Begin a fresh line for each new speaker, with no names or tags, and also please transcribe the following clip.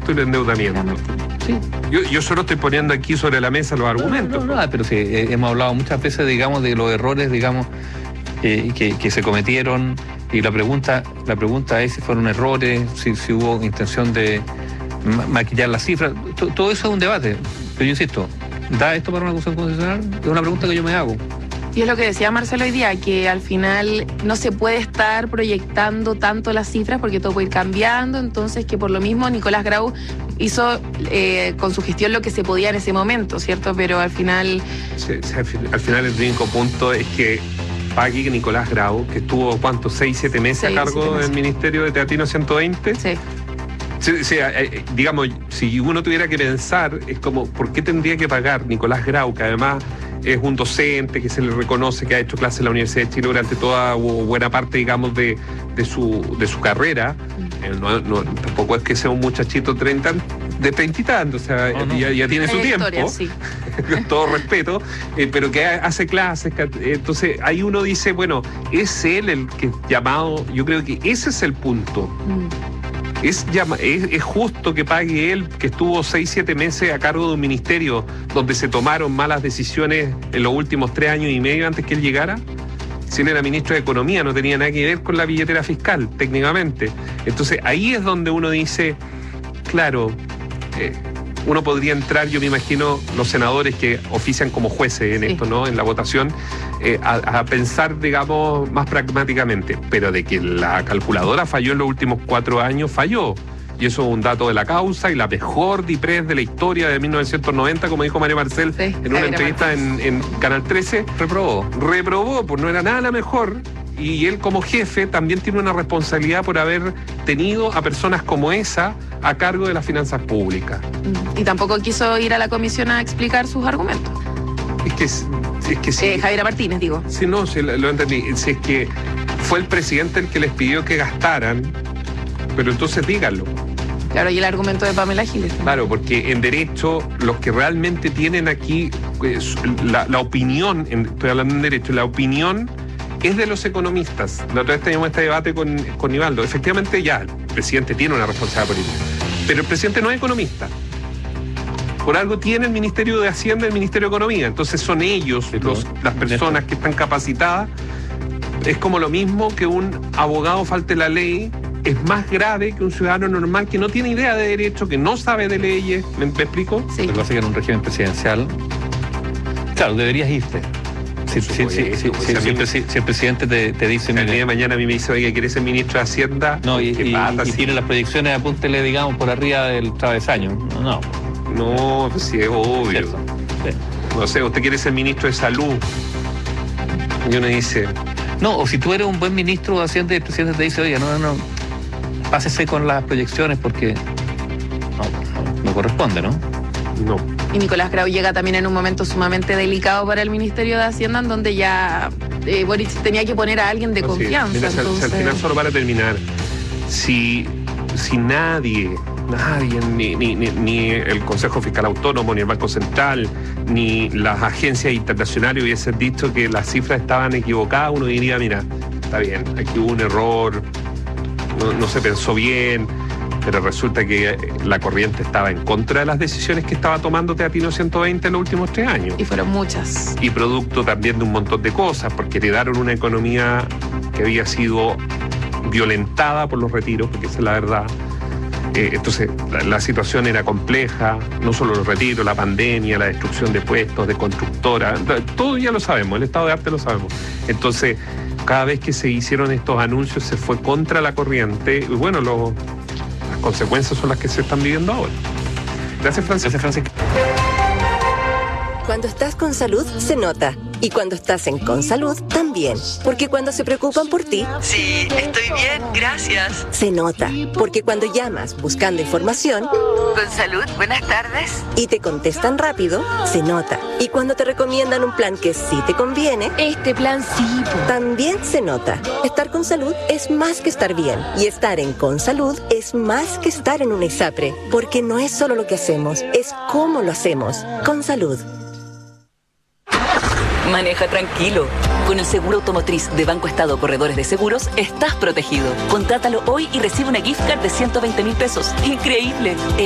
gasto y el endeudamiento.
Sí.
Yo solo estoy poniendo aquí sobre la mesa los argumentos.
No, pero sí, hemos hablado muchas veces, digamos, de los errores, digamos, que se cometieron, y la pregunta es si fueron errores, si hubo intención de maquillar las cifras. Todo eso es un debate, pero yo insisto, ¿da esto para una acusación constitucional? Es una pregunta que yo me hago.
Y es lo que decía Marcelo hoy día, que al final no se puede estar proyectando tanto las cifras porque todo puede ir cambiando, entonces que por lo mismo Nicolás Grau hizo con su gestión lo que se podía en ese momento, ¿cierto? Pero al final...
Sí, al final el único punto es que pague Nicolás Grau, que estuvo, ¿cuánto? 6-7 meses a cargo del Ministerio de Teatino 120.
Sí.
Sí, digamos, si uno tuviera que pensar, es como, ¿por qué tendría que pagar Nicolás Grau, que además es un docente que se le reconoce que ha hecho clases en la Universidad de Chile durante toda o buena parte, digamos, de su carrera? Tampoco es que sea un muchachito de 30 y tantos, o sea, no. Ya tiene su tiempo, sí. Con todo respeto, pero que hace clases, entonces ahí uno dice, bueno, es él el que llamado, yo creo que ese es el punto. Es justo que pague él, que estuvo 6-7 meses a cargo de un ministerio donde se tomaron malas decisiones en los últimos 3 años y medio antes que él llegara. Si él era ministro de Economía, no tenía nada que ver con la billetera fiscal, técnicamente. Entonces ahí es donde uno dice, claro, uno podría entrar, yo me imagino, los senadores que ofician como jueces en esto, ¿no? En la votación, a pensar, digamos, más pragmáticamente. Pero de que la calculadora falló en los últimos 4 años, falló. Y eso es un dato de la causa y la mejor DIPRES de la historia de 1990, como dijo Mario Marcel en una entrevista en Canal 13. Reprobó, pues no era nada la mejor. Y él como jefe también tiene una responsabilidad por haber tenido a personas como esa a cargo de las finanzas públicas.
Y tampoco quiso ir a la comisión a explicar sus argumentos.
Es que sí.
Javiera Martínez, digo.
Sí, no, sí, lo entendí. Si es que fue el presidente el que les pidió que gastaran, pero entonces díganlo.
Claro, y el argumento de Pamela Giles.
Claro, porque en derecho, los que realmente tienen aquí la opinión, estoy hablando en derecho, la opinión es de los economistas. La otra vez teníamos este debate con Ivaldo. Efectivamente, ya, el presidente tiene una responsabilidad política, pero el presidente no es economista. Por algo tiene el Ministerio de Hacienda y el Ministerio de Economía. Entonces son ellos las personas que están capacitadas. Es como lo mismo que un abogado falte la ley. Es más grave que un ciudadano normal que no tiene idea de derecho, que no sabe de leyes. ¿Me explico?
Sí. Lo que pasa es que en un régimen presidencial, claro, deberías irte. Si el presidente te dice...
El día de mañana a mí me dice, oiga, ¿quieres ser ministro de Hacienda?
No, y tiene las proyecciones, apúntele, digamos, por arriba del travesaño.
No, pues sí, es obvio. Sí. No sé, usted quiere ser ministro de Salud. Y uno dice...
No, o si tú eres un buen ministro de Hacienda y el presidente te dice, oiga, no, pásese con las proyecciones porque no corresponde, ¿no?
No.
Y Nicolás Grau llega también en un momento sumamente delicado para el Ministerio de Hacienda, en donde ya Boric tenía que poner a alguien de confianza.
Mira,
entonces...
al final, solo para terminar, si nadie, ni el Consejo Fiscal Autónomo, ni el Banco Central, ni las agencias internacionales hubiesen dicho que las cifras estaban equivocadas, uno diría, mira, está bien, aquí hubo un error, no se pensó bien, pero resulta que la corriente estaba en contra de las decisiones que estaba tomando Teatino 120 en los últimos 3 años.
Y fueron muchas.
Y producto también de un montón de cosas, porque heredaron una economía que había sido violentada por los retiros, porque esa es la verdad. Entonces, la situación era compleja, no solo los retiros, la pandemia, la destrucción de puestos, de constructoras, todo ya lo sabemos, el estado de arte lo sabemos. Entonces, cada vez que se hicieron estos anuncios se fue contra la corriente, y bueno, las consecuencias son las que se están viviendo ahora. Gracias, Francisco.
Cuando estás con salud, se nota. Y cuando estás en Consalud, también. Porque cuando se preocupan por ti...
Sí, estoy bien, gracias.
Se nota. Porque cuando llamas buscando información...
Consalud, buenas tardes.
Y te contestan rápido, se nota. Y cuando te recomiendan un plan que sí te conviene...
Este plan sí.
También se nota. Estar con salud es más que estar bien. Y estar en Consalud es más que estar en una ISAPRE. Porque no es solo lo que hacemos, es cómo lo hacemos. Consalud.
Maneja tranquilo. Con el seguro automotriz de Banco Estado Corredores de Seguros, estás protegido. Contrátalo hoy y recibe una gift card de 120.000 pesos. ¡Increíble!